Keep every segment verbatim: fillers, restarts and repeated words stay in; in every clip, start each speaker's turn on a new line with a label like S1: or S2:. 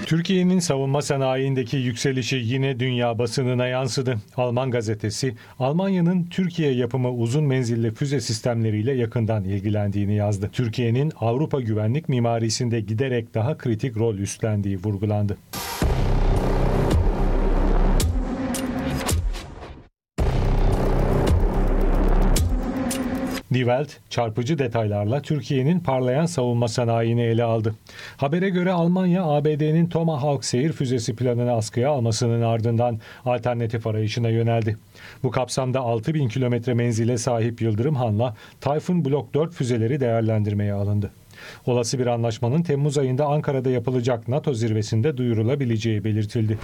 S1: Türkiye'nin savunma sanayindeki yükselişi yine dünya basınına yansıdı. Alman gazetesi, Almanya'nın Türkiye yapımı uzun menzilli füze sistemleriyle yakından ilgilendiğini yazdı. Türkiye'nin Avrupa güvenlik mimarisinde giderek daha kritik rol üstlendiği vurgulandı. Die Welt, çarpıcı detaylarla Türkiye'nin parlayan savunma sanayini ele aldı. Habere göre Almanya, A B D'nin Tomahawk seyir füzesi planını askıya almasının ardından alternatif arayışına yöneldi. Bu kapsamda altı bin kilometre menzile sahip Yıldırım Han'la Typhoon Block dört füzeleri değerlendirmeye alındı. Olası bir anlaşmanın Temmuz ayında Ankara'da yapılacak NATO zirvesinde duyurulabileceği belirtildi.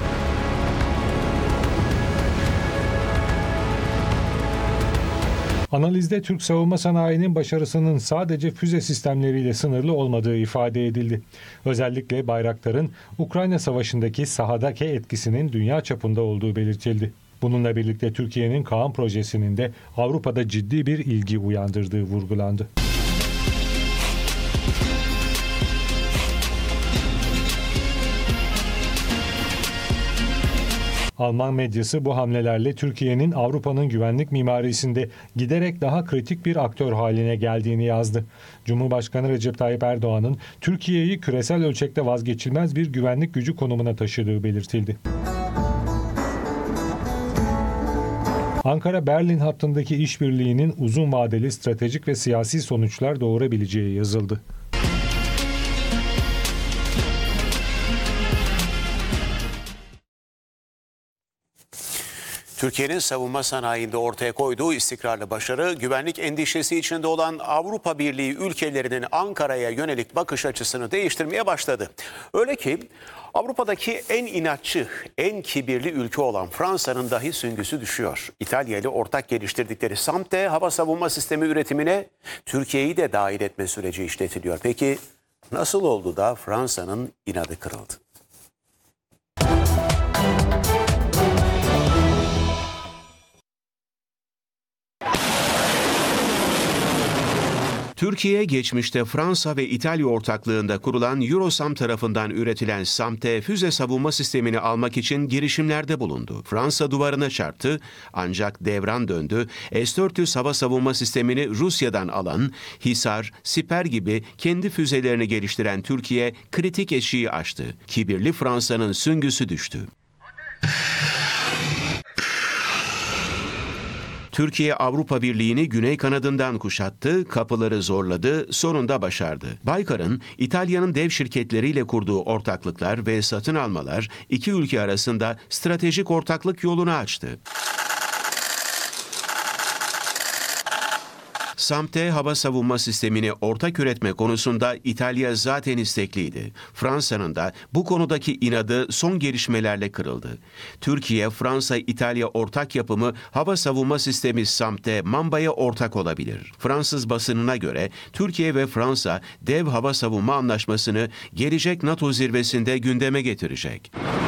S1: Analizde Türk savunma sanayinin başarısının sadece füze sistemleriyle sınırlı olmadığı ifade edildi. Özellikle Bayraktar'ın Ukrayna Savaşı'ndaki sahadaki etkisinin dünya çapında olduğu belirtildi. Bununla birlikte Türkiye'nin Kaan projesinin de Avrupa'da ciddi bir ilgi uyandırdığı vurgulandı. Alman medyası bu hamlelerle Türkiye'nin Avrupa'nın güvenlik mimarisinde giderek daha kritik bir aktör haline geldiğini yazdı. Cumhurbaşkanı Recep Tayyip Erdoğan'ın Türkiye'yi küresel ölçekte vazgeçilmez bir güvenlik gücü konumuna taşıdığı belirtildi. Ankara-Berlin hattındaki işbirliğinin uzun vadeli stratejik ve siyasi sonuçlar doğurabileceği yazıldı.
S2: Türkiye'nin savunma sanayinde ortaya koyduğu istikrarlı başarı, güvenlik endişesi içinde olan Avrupa Birliği ülkelerinin Ankara'ya yönelik bakış açısını değiştirmeye başladı. Öyle ki Avrupa'daki en inatçı, en kibirli ülke olan Fransa'nın dahi süngüsü düşüyor. İtalya ile ortak geliştirdikleri SAMP hava savunma sistemi üretimine Türkiye'yi de dahil etme süreci işletiliyor. Peki nasıl oldu da Fransa'nın inadı kırıldı? Türkiye, geçmişte Fransa ve İtalya ortaklığında kurulan Eurosam tarafından üretilen SAMP füze savunma sistemini almak için girişimlerde bulundu. Fransa duvarına çarptı, ancak devran döndü. S dört yüz hava savunma sistemini Rusya'dan alan, Hisar, Siper gibi kendi füzelerini geliştiren Türkiye kritik eşiği aştı. Kibirli Fransa'nın süngüsü düştü. Türkiye Avrupa Birliği'ni güney kanadından kuşattı, kapıları zorladı, sonunda başardı. Baykar'ın İtalya'nın dev şirketleriyle kurduğu ortaklıklar ve satın almalar iki ülke arasında stratejik ortaklık yolunu açtı. SAMP hava savunma sistemini ortak üretme konusunda İtalya zaten istekliydi. Fransa'nın da bu konudaki inadı son gelişmelerle kırıldı. Türkiye, Fransa, İtalya ortak yapımı hava savunma sistemi SAMP Mamba'ya ortak olabilir. Fransız basınına göre Türkiye ve Fransa dev hava savunma anlaşmasını gelecek NATO zirvesinde gündeme getirecek.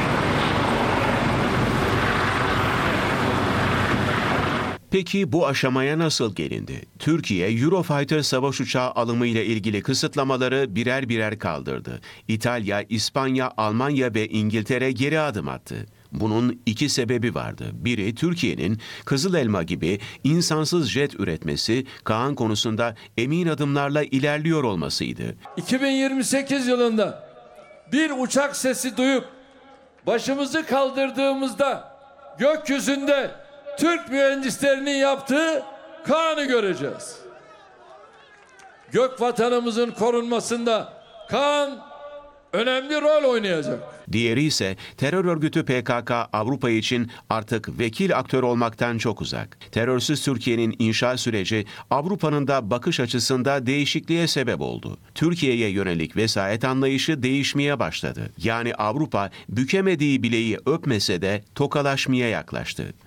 S2: Peki bu aşamaya nasıl gelindi? Türkiye, Eurofighter savaş uçağı alımı ile ilgili kısıtlamaları birer birer kaldırdı. İtalya, İspanya, Almanya ve İngiltere geri adım attı. Bunun iki sebebi vardı. Biri, Türkiye'nin Kızıl Elma gibi insansız jet üretmesi, Kaan konusunda emin adımlarla ilerliyor olmasıydı.
S3: iki bin yirmi sekiz yılında bir uçak sesi duyup başımızı kaldırdığımızda gökyüzünde Türk mühendislerinin yaptığı Kaan'ı göreceğiz. Gök vatanımızın korunmasında Kaan önemli rol oynayacak.
S2: Diğeri ise terör örgütü P K K Avrupa için artık vekil aktör olmaktan çok uzak. Terörsüz Türkiye'nin inşa süreci Avrupa'nın da bakış açısında değişikliğe sebep oldu. Türkiye'ye yönelik vesayet anlayışı değişmeye başladı. Yani Avrupa bükemediği bileği öpmese de tokalaşmaya yaklaştı.